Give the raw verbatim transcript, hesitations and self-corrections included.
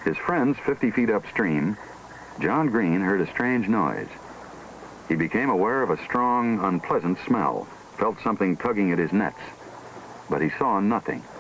His friends fifty feet upstream, John Green heard a strange noise. He became aware of a strong, unpleasant smell, felt something tugging at his nets, but he saw nothing.